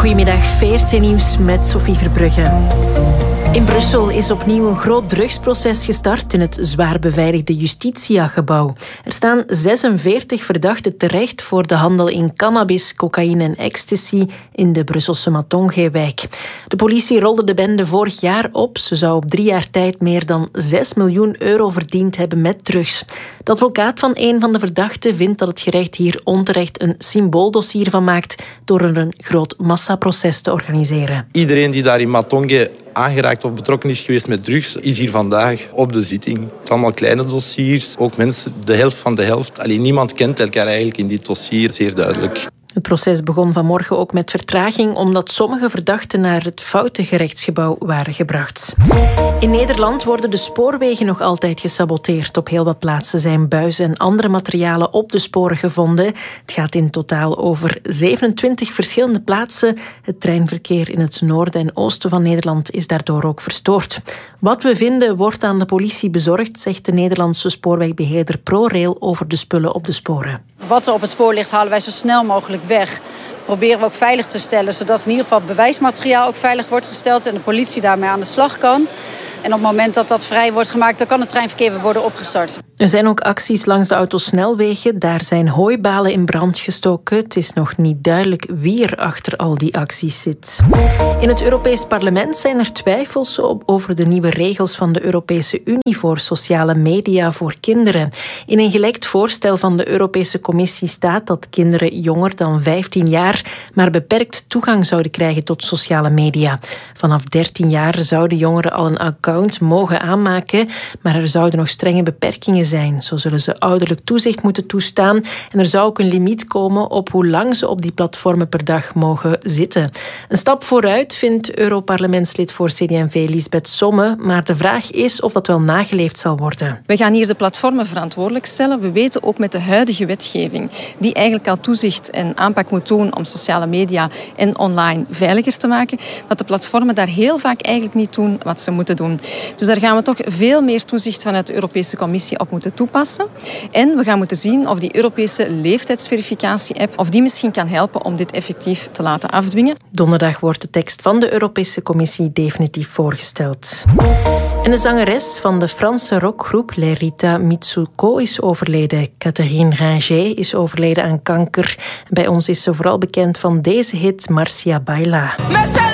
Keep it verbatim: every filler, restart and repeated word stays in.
Goedemiddag, V R T Nieuws met Sophie Verbrugge. In Brussel is opnieuw een groot drugsproces gestart in het zwaar beveiligde Justitia-gebouw. Er staan zesenveertig verdachten terecht voor de handel in cannabis, cocaïne en ecstasy in de Brusselse Matonge-wijk. De politie rolde de bende vorig jaar op. Ze zou op drie jaar tijd meer dan zes miljoen euro verdiend hebben met drugs. De advocaat van een van de verdachten vindt dat het gerecht hier onterecht een symbooldossier van maakt door er een groot massaproces te organiseren. Iedereen die daar in Matonge aangeraakt of betrokken is geweest met drugs, is hier vandaag op de zitting. Het zijn allemaal kleine dossiers, ook mensen de helft van de helft. Alleen niemand kent elkaar eigenlijk in dit dossier, zeer duidelijk. Het proces begon vanmorgen ook met vertraging omdat sommige verdachten naar het foute gerechtsgebouw waren gebracht. In Nederland worden de spoorwegen nog altijd gesaboteerd. Op heel wat plaatsen zijn buizen en andere materialen op de sporen gevonden. Het gaat in totaal over zevenentwintig verschillende plaatsen. Het treinverkeer in het noorden en oosten van Nederland is daardoor ook verstoord. Wat we vinden wordt aan de politie bezorgd, zegt de Nederlandse spoorwegbeheerder ProRail over de spullen op de sporen. Wat er op het spoor ligt, halen wij zo snel mogelijk weg. Proberen we ook veilig te stellen, zodat in ieder geval het bewijsmateriaal ook veilig wordt gesteld en de politie daarmee aan de slag kan. En op het moment dat dat vrij wordt gemaakt, dan kan het treinverkeer weer worden opgestart. Er zijn ook acties langs de autosnelwegen. Daar zijn hooibalen in brand gestoken. Het is nog niet duidelijk wie er achter al die acties zit. In het Europees Parlement zijn er twijfels over de nieuwe regels van de Europese Unie voor sociale media voor kinderen. In een gelekt voorstel van de Europese Commissie staat dat kinderen jonger dan vijftien jaar maar beperkt toegang zouden krijgen tot sociale media. Vanaf dertien jaar zouden jongeren al een account mogen aanmaken, maar er zouden nog strenge beperkingen zijn. Zo zullen ze ouderlijk toezicht moeten toestaan en er zou ook een limiet komen op hoe lang ze op die platformen per dag mogen zitten. Een stap vooruit vindt Europarlementslid voor C D en V Lisbeth Somme, maar de vraag is of dat wel nageleefd zal worden. We gaan hier de platformen verantwoordelijk stellen. We weten ook met de huidige wetgeving, die eigenlijk al toezicht en aanpak moet doen om sociale media en online veiliger te maken, dat de platformen daar heel vaak eigenlijk niet doen wat ze moeten doen. Dus daar gaan we toch veel meer toezicht vanuit de Europese Commissie op moeten toepassen. En we gaan moeten zien of die Europese leeftijdsverificatie-app of die misschien kan helpen om dit effectief te laten afdwingen. Donderdag wordt de tekst van de Europese Commissie definitief voorgesteld. En de zangeres van de Franse rockgroep Lerita Mitsuko is overleden. Catherine Ringer is overleden aan kanker. Bij ons is ze vooral bekend van deze hit Marcia Baila.